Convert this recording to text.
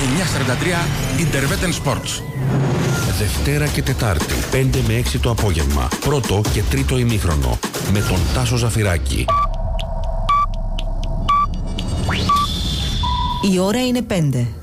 9:43 Interveten Sports. Δευτέρα και Τετάρτη, 5 με 6 το απόγευμα. Πρώτο και τρίτο ημίχρονο. Με τον Τάσο Ζαφυράκη. Η ώρα είναι 5.